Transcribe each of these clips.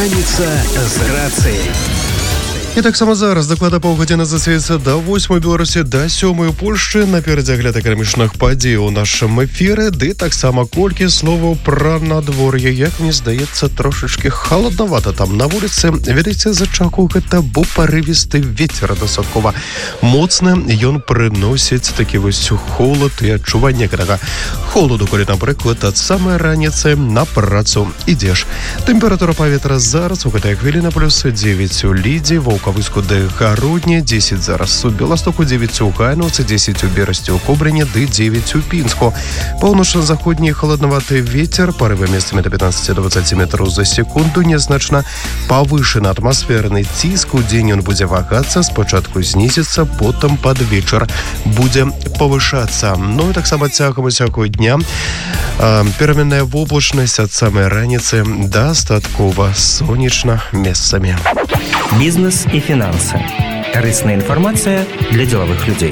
Раніца з рацыяй. І таксама зараз дакладна паўгадзіны засвецца да 8 Беларусі, да 7 Польшчы. Наперадзе агляд эканамічных падзей у нашым эфіры, ды таксама колькі словаў пра надвор'е. Як мне здаецца, трошачкі халаднавата там на вуліцы. Ведаеце, з-за чаго гэта? Бо парывісты вецер дастаткова моцны. Ён прыносіць такі вось холад і адчуванне гэтага холаду, калі, напрыклад, ад самай раніцы на працу ідзеш. Тэмпература паветра зараз у гэтыя хвіліны плюс 9 у Лідзі, Ваўкавыску да Гародні, 10 зараз у Беластоку, 9 у Гайнаўцы, 10 у Берасці, у Кобрыні, ды 9 у Пінску. Паўночна-заходні халаднаваты вецер, парывы месцамі да 15-20 метраў за секунду, нязначна павышаны атмасферны ціск. У дзень ён будзе вагацца, спачатку знізіцца, потым пад вечар будзе павышацца. Ну і таксама цягам усякого дня пераменная воблачнасць ад самай раніцы дастаткова сонечна месцамі. Бізнес і фінансы. Карысная інфармацыя для дзелавых людзей.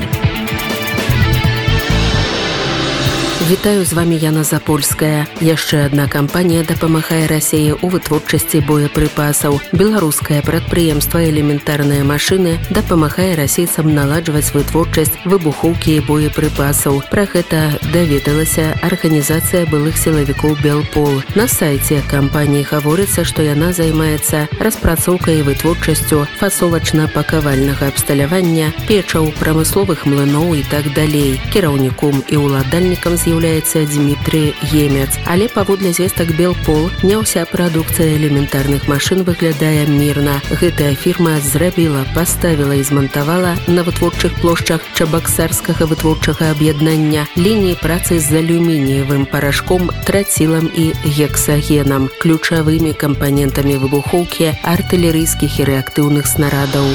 Вітаю, з вами Яна Запольская. Яшчэ адна кампанія дапамагае Расіі ў вытворчасці боепрыпасаў. Беларускае прадпрыемства «Элементарныя машыны» дапамагае расійцам наладжваць вытворчасць выбухоўкі і боепрыпасаў. Пра гэта даведалася арганізацыя былых сілавікоў «Белпол». На сайце кампаніі гаворыцца, што яна займаецца распрацоўкай і вытворчасцю фасовачна-пакавальнага абсталявання, печаў, прамысловых млыноў і так далей. Кіраўніком і ўладальнікам з'яўляецца Дмітрий Емец. Але паводле звестак «Белпол» не ўся прадукцыя элементарных машын выглядае мірна. Гэтая фірма паставіла і змантавала на вытворчых плошчах Чабаксарскага вытворчага аб'яднання лініі працы з алюмініевым парашком, трацілам і гексагенам, ключавымі кампанентамі выбухоўкі артылерыйскіх і рэактыўных снарадаў.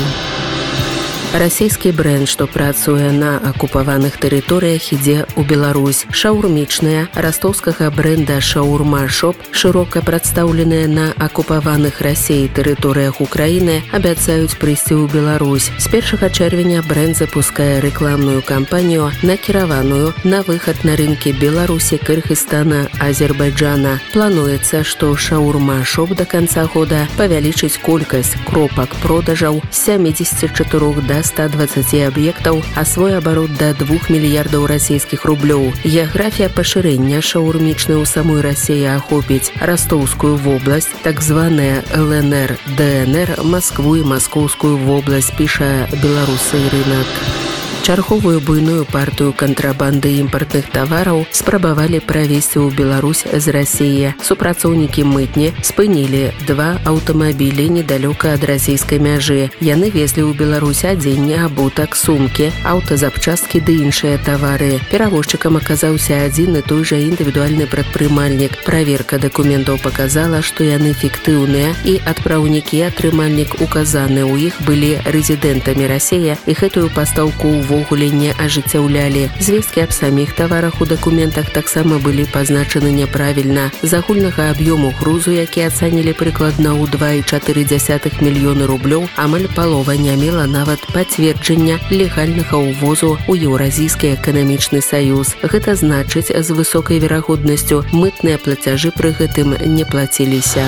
Расійскі брэнд, што працуе на акупаваных тэрыторыях, ідзе ў Беларусь. Шаурмічныя растоўскага брэнда «Шаурма Шоп», шырока прадстаўленыя на акупаваных Расіяй тэрыторыях Украіны, абяцаюць прыйсці ў Беларусь. З 1 чэрвеня брэнд запускае рэкламную кампанію, накіраваную на выхад на рынкі Беларусі, Кыргызстана, Азербайджана. Плануецца, што «Шаурма Шоп» да канца года павялічыць колькасць кропак продажаў з 74 да 120 аб'ектаў, а свой абарот да 2 мільярдаў расійскіх рублёў. Геаграфія пашырэння шаурмічнай у самой Расіі ахопіць Растоўскую вобласць, так званая ЛНР, ДНР, Маскву і Маскоўскую вобласць, піша беларусы рынак. Чарговую буйную партыю кантрабанды імпартных тавараў спрабавалі правесці ў Беларусь з Расіі. Супрацоўнікі мытні спынілі 2 аўтамабілі недалёка ад расійскай мяжы. Яны везлі ў Беларусь адзенне, абутак, сумкі, аўтазапчасткі ды іншыя тавары. Перавозчыкам аказаўся адзін і той жа індывідуальны прадпрымальнік. Праверка дакументаў паказала, што яны фіктыўныя, і адпраўнікі, атрымальнік указаны ў іх былі рэзідэнтамі Расіі, і гэтую пастаўку увогуле не ажыццяўлялі. Звесткі аб саміх таварах у дакументах таксама былі пазначаны няправільна. З агульнага аб'ёму грузу, які ацанілі прыкладна ў 2,4 мільёны рублёў, амаль палова не мела нават пацверджання легальнага ўвозу ў Еўразійскі эканамічны саюз. Гэта значыць, з высокай верагоднасцю мытныя плацяжы пры гэтым не плаціліся.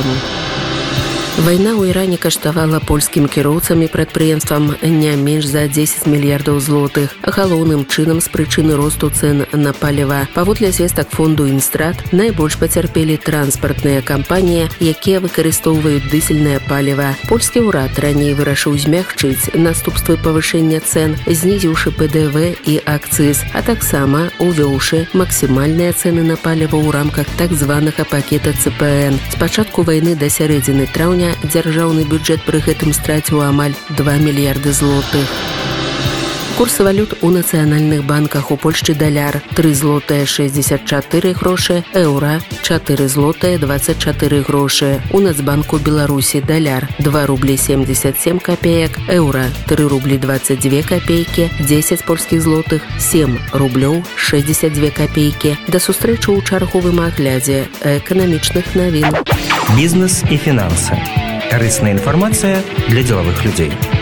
Вайна ў Іране каштавала польскім кіроўцам і прадпрыемствам не менш за 10 мільярдаў злотых. Галоўным чынам з прычыны росту цэн на паліва. Паводле звестак фонду «Інстрат» найбольш пацярпелі транспартныя кампаніі, якія выкарыстоўваюць дызельнае паліва. Польскі ўрад раней вырашыў змягчыць наступствы павышэння цэн, знізіўшы ПДВ і акцыз, а таксама увёўшы максімальныя цэны на паліва ў рамках так званага пакета ЦПН. З пачатку вайны да сярэдзіны траўня дзяржаўны бюджэт пры гэтым страціў амаль 2 мільярды злотых. Курсы валют у нацыянальных банках у Польшчы: даляр 3 злотыя 64 грошы, еўра 4 злотыя 24 грошы. У Нацбанку Беларусі даляр 2 рублі 77 копеек, еўра 3 рублі 22 копейкі, 10 польскіх злотых 7 рублёў 62 копейкі. Да сустрэчы ў чарговым аглядзе эканамічных навін. Бізнес і фінансы. Карысная інфармацыя для дзелавых людзей.